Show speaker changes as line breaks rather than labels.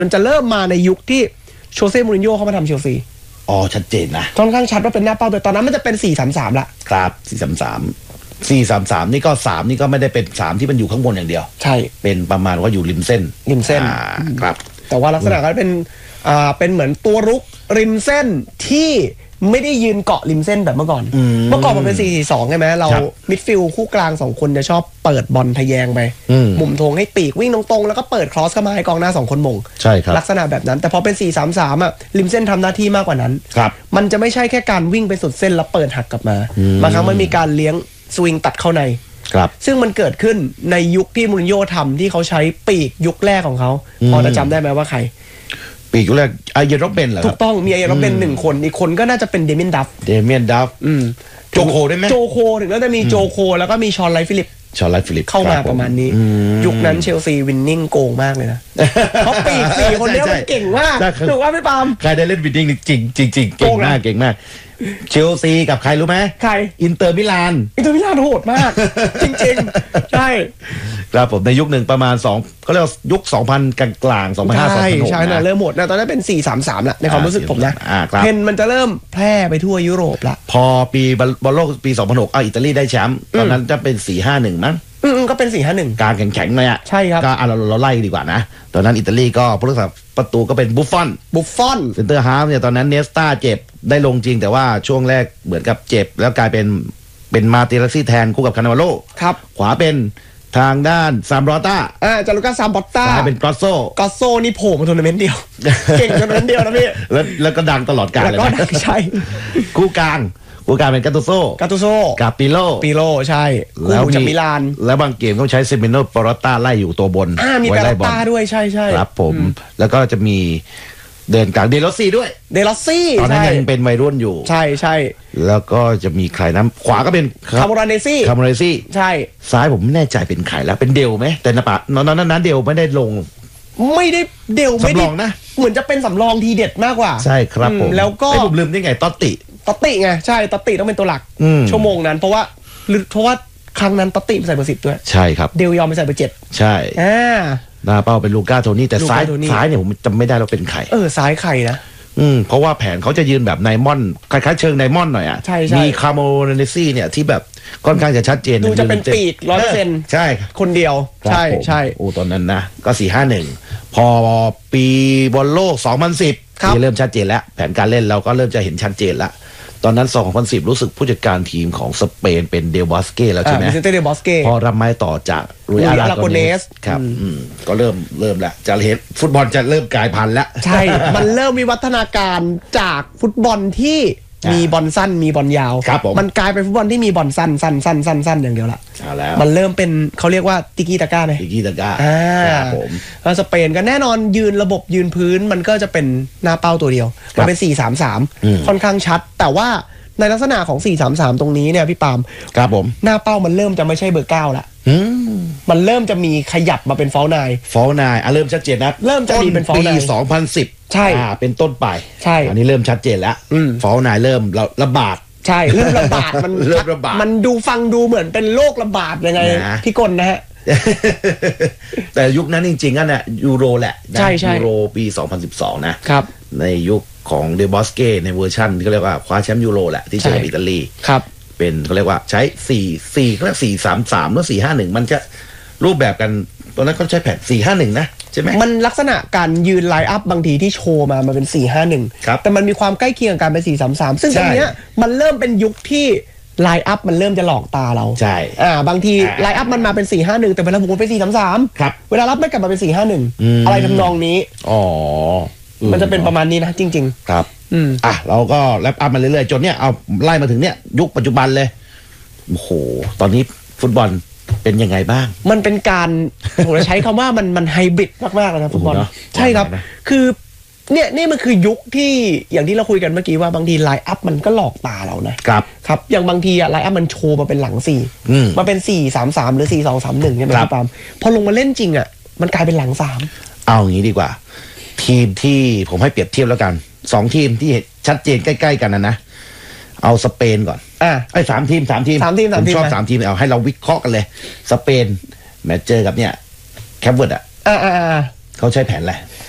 มันจะเริ่มมาในยุคที่โชเซ่มูรินโญ่เข้ามาทำเชลซี
อ๋อชัดเจนนะ
ค่อนข้างชัดว่าเป็นหน้าเป้าแต่ตอนนั้นมันจะเป็น4-3-3ละ
ครับ4-3-3นี่ก็3นี่ก็ไม่ได้เป็น3ที่มันอยู่ข้างบนอย่างเดียว
ใช่
เป็นประมาณว่าอยู่ริมเส้นครับ
แต่ว่าลักษณะก็เป็นเหมือนตัวรุกริมเส้นที่ไม่ได้ยืนเกาะริมเส้นแบบเมื่อก่อนมันเป็น4-4-2ใช่ไหมเรามิดฟิลด์คู่กลาง2คนจะชอบเปิดบอลทะแยงไปมุมธงให้ปีกวิ่งตรงๆแล้วก็เปิดครอสเข้ามาให้กองหน้า2คนมง
ใช่ครับ
ลักษณะแบบนั้นแต่พอเป็น4-3-3อ่ะริมเส้นทำหน้าที่มากกว่านั้นมันจะไม่ใช่แค่การวิ่งไปสุดเส้นแล้วเปิดหักกลับมาบางครั้งมันมีการเลี้ยงสวิงตัดเข้าในซึ่งมันเกิดขึ้นในยุคที่มูรินโญ่ทำที่เขาใช้ปีกยุคแรกของเขาพอจะจำได้ไหมว่าใคร
ปีกยุคแรกไอเยนโรเบนเหรอ
ถูกต้องมีไอเยนโรเบน1คนอีกคนก็น่าจะเป็นเดเมียนดัฟ
โจโคได้ไหม
โจโคถึงแล้วจะมีโจโคแล้วก็มีชอนไลฟ์ฟิลิปเข้ามาประมาณนี้ยุคนั้นเชลซีวินนิ่งโกงมากเลยนะเพราะปีก4คนนี้มันเก่งมากถูกว่าพี่ปาล์ม
ใครได้เล่นวินนิ่งจริงเก่งมากเชลซีกับใครรู้ไหม
ใคร
อินเตอร์มิลาน
โหดมากจริงๆใช่
ครับผมในยุคหนึ่งประมาณ2เขาเรียกว่ายุค2000กลางๆ2005-2006
ใช่นะเริ่มหมดนะตอนนั้นเป็น4-3-3ละในความรู้สึกผมนะเพนมันจะเริ่มแพร่ไปทั่วยุโรปละ
พอปีบอลโลกปี2006อิตาลีได้แชมป์ตอนนั้นจะเป็น4-5-1มั้ง
ก็เป็น4-5-1
การแข่งเลยอ่ะ
ใช่ครับ
ก็เราไล่ดีกว่านะตอนนั้นอิตาลีก็ผู้รักษาประตูก็เป็นบุฟฟอนเซนเตอร์ฮาล์ฟเนี่ยตอนนั้นเนสตาเจ็บได้ลงจริงแต่ว่าช่วงแรกเหมือนกับเจ็บแล้วกลายเป็นมาติลัสซี่แทนคู่กับคานาวาโล
ครับ
ขวาเป็นทางด้านซามบรอต้า
จารุก้าซามบรอต้า
ซ้ายเป็นกอสโซ
นี่โผล่มาทัวร์นาเมนต์เดียวเก่งทัวร์นาเมนต์เดียวนะพี่
แล้วก็ดังตลอดกาลเลยนะ
ใช่
คู่กลางเป็นกาตูโซกับปิโล
ใช่แล้วจากมิลาน
แล้วบางเกมก็ใช้เซมิโนปอรต้าไล่อยู่ตัวบน
มีปอรต้าด้วยใช่
ครับผมแล้วก็จะมีเดินกลางเดลอสซี่ด้วยตอนนั้นยังเป็นวัยรุ่นอยู่
ใช่
แล้วก็จะมีใครนะขวาก็เป็น
คาโมราเนซี่ใช่
ซ้ายผมไม่แน่ใจเป็นใครแล้วเป็นเดลไหมแต่นั้นเดลไม่ได้ลง
ไม่ได้เดลไม่ได้
นะ
เหมือนจะเป็นสำรองทีเด็ดมากกว่า
ใช่ครับผม
แล้วก็
ผมลืมได้ไงตอตติ
ไงใช่ตอตติต้องเป็นตัวหลักชั่วโมงนั้นเพราะว่าครั้งนั้นตอตติใส่เบอร์10ด้วย
ใช่ครับ
เดลยอมไปใส่เบอร์7
ใช่หน้าเป้าเป็นลูก้าโทนี่แต่ซ้ายเนี่ยผมจำไม่ได้เราเป็นใคร
ซ้ายใครนะ
เพราะว่าแผนเขาจะยืนแบบไนมอนคล้ายๆเชิงไนมอนหน่อยอ่ะมีคาโมเนซี่เนี่ยที่แบบค่อนข้างจะชัดเจน
ดูจะเป็นปีก 100%
ใช่
คนเดียวใช่
โอ้ตอนนั้นนะก็4-5-1พอปีบอลโลก2010ที่เริ่มชัดเจนแล้วแผนการเล่นเราก็เริ่มจะเห็นชัดเจนแล้วตอนนั้น2010รู้สึกผู้จัดการทีมของสเปนเป็นเดลบอสเก้แล้วใช่ไหม
เดลบอสเก้
พอรับไม้ต่อจากรุยอาราโกเนสครับก็เริ่มแล้วจะเห็นฟุตบอลจะเริ่มกลายพันธุ์แล้ว
ใช่มันเริ่มมีวัฒนาการจากฟุตบอลที่มีบอลสั้นมีบอลยาวมันกลายเป็นฟุตบอลที่มีบอลสั้นอย่างเดียวละมันเริ่มเป็นเขาเรียกว่าติกิตาก้าไหม
ติกิตาก้า
ครับผมแล้วสเปนก็แน่นอนระบบยืนพื้นมันก็จะเป็นหน้าเป้าตัวเดียวมันเป็น4-3-3ค่อนข้างชัดแต่ว่าในลักษณะของ4-3-3ตรงนี้เนี่ยพี่ปาล์ม
ครับผม
หน้าเป้ามันเริ่มจะไม่ใช่เบอร์9ละมันเริ่มจะมีขยับมาเป็นฟอลนาย
เริ่มชัดเจนนะ
เริ่มจะมีเป็นฟอลนาย
ปี2010
ใช่
เป็นต้นไป
ใช่
อันนี้เริ่มชัดเจนแล้วฟอลนายเริ่มระบาด
ใช่เริ่มระบาดมันดูฟังดูเหมือนเป็นโรคระบาดยังไงพี่กลนะฮะ
แต่ยุคนั้นจริงๆเนี่ยยูโรแหละยูโรปี2012นะครับในยุคของเดบอสเก้ในเวอร์ชันที่เขาเรียกว่าคว้าแชมป์ยูโรแหละที่เจออิตาลี
ครับ
เป็นเขาเรียกว่าใช้4เขาเรียก4-3-3แล้ว4-5-1มันจะรูปแบบกันตอนนั้นเขาใช้แผน4-5-1นะใช่ไหม
มันลักษณะการยืนไลน์อัพบางทีที่โชว์มามันเป็น4-5-1แต่มันมีความใกล้เคียงกับการเป็น4-3-3ซึ่งตรงเนี้ยมันเริ่มเป็นยุคที่ไลน์อัพมันเริ่มจะหลอกตาเรา
ใช่
บางทีไลน์อัพมันมาเป็น4-5-1แต่เวลาบุกเป็น4-3-3
ครับ
เวลารับไม่กลับมาเป็น4-5-1อะไรทำนองนี้มันจะเป็นประมาณนี้นะจริง
ๆครับเราก็แลปอัพมาเรื่อยๆจนเนี้ยเอาไล่มาถึงเนี้ยยุคปัจจุบันเลยโอ้โหตอนนี้ฟุตบอลเป็นยังไงบ้าง
มันเป็นการผมจะใช้คำว่ามันไฮบริดมากๆเลยนะฟุตบอลใช่ครับคือนี่มันคือยุคที่อย่างที่เราคุยกันเมื่อกี้ว่าบางทีไลน์อัพมันก็หลอกตาเรานะครับอย่างบางทีไลน์อัพมันโชว์มาเป็นหลัง4มาเป็น4-3-3หรือ4-2-3-1ใช่ไหมครับพอลงมาเล่นจริงมันกลายเป็นหลัง3
เอาอย่างนี้ดีกว่าทีมที่ผมให้เปรียบเทียบแล้วกัน2ทีมที่ชัดเจนใกล้ๆกันนะเอาสเปนก่อน3 ทีมผมชอบ3 ทีมเอาให้เราวิเคราะห์กันเลยสเปนแมตช์เจอกับเนี่ยแคปเวิร์ดเขาใช้แผนอะไร